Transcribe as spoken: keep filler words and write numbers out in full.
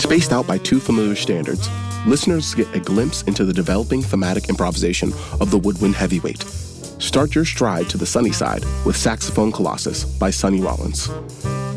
Spaced out by two familiar standards, listeners get a glimpse into the developing thematic improvisation of the woodwind heavyweight. Start your stride to the sunny side with Saxophone Colossus by Sonny Rollins.